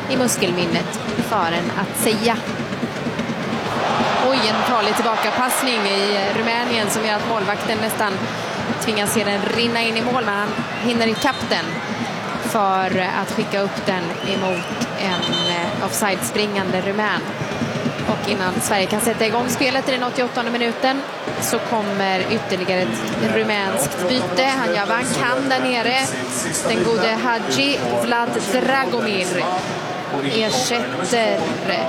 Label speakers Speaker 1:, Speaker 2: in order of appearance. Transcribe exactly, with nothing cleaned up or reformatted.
Speaker 1: i muskelminnet för en att säga. Oj, en farlig tillbakapassning i Rumänien som gör att målvakten nästan tvingas se den rinna in i mål, men han hinner i kapten för att skicka upp den emot en offside-springande rumän. Och innan Sverige kan sätta igång spelet i den åttioåttonde minuten så kommer ytterligare ett rumänskt byte. Han gör vad han kan där nere. Den gode Hadji Vlad Dragomir ersätter